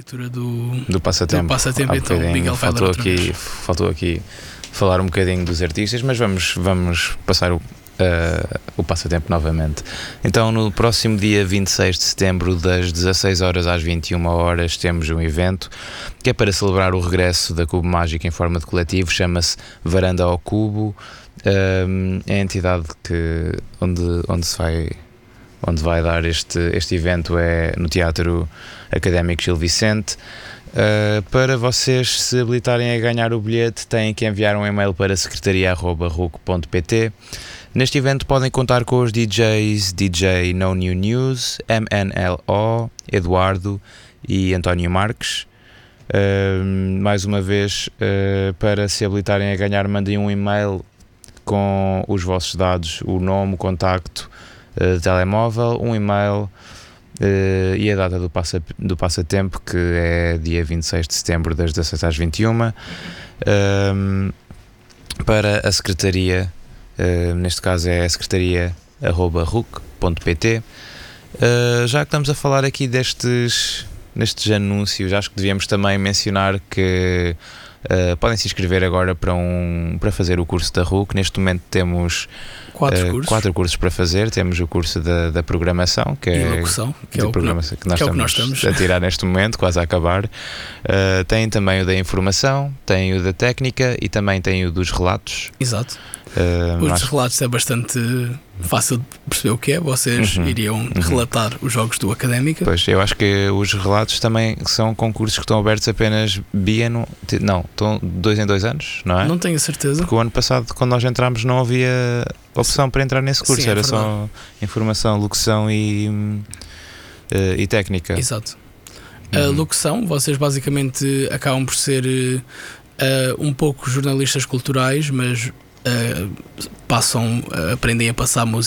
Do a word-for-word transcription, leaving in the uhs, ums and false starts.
leitura do, do passatempo. Do passatempo Há então, bocadinho Miguel Feiler faltou outra aqui, vez. faltou aqui falar um bocadinho dos artistas, mas vamos, vamos passar o, uh, o passatempo novamente. Então, no próximo dia vinte e seis de setembro, das dezasseis horas às vinte e uma horas, temos um evento que é para celebrar o regresso da Cubo Mágico em forma de coletivo, chama-se Varanda ao Cubo. Um, é a entidade que, onde, onde se vai onde vai dar este, este evento é no Teatro Académico Gil Vicente. Uh, para vocês se habilitarem a ganhar o bilhete, têm que enviar um e-mail para secretaria arroba ruc ponto pt. Neste evento podem contar com os D Js D J No New News, M N L O, Eduardo e António Marques. Uh, mais uma vez, uh, para se habilitarem a ganhar, mandem um e-mail com os vossos dados, o nome, o contacto, uh, telemóvel, um e-mail uh, e a data do, passa, do passatempo, que é dia vinte e seis de setembro, das dezasseis às vinte e uma, uh, para a secretaria, uh, neste caso é a secretaria arroba ruc ponto pt. Uh, já que estamos a falar aqui destes, nestes anúncios, acho que devíamos também mencionar que Uh, podem se inscrever agora para, um, para fazer o curso da RUC. Neste momento temos quatro, uh, cursos. quatro cursos para fazer. Temos o curso da, da programação, que e é, locução, que é, o que, nós, que, nós que é o que nós estamos a tirar neste momento, quase a acabar. Uh, tem também o da informação, tem o da técnica e também tem o dos relatos. Exato. Uh, Os mas... relatos é bastante fácil de perceber o que é. Vocês uhum, iriam uhum. relatar os jogos do Académica. Pois, eu acho que os relatos também são concursos que estão abertos apenas biano, não, estão dois em dois anos, não é? Não tenho certeza. Porque o ano passado, quando nós entramos, não havia opção para entrar nesse curso. Sim, era é só informação, locução e, uh, e técnica. Exato. Uhum. A locução, vocês basicamente acabam por ser uh, um pouco jornalistas culturais, mas Uh, passam, uh, aprendem a passar música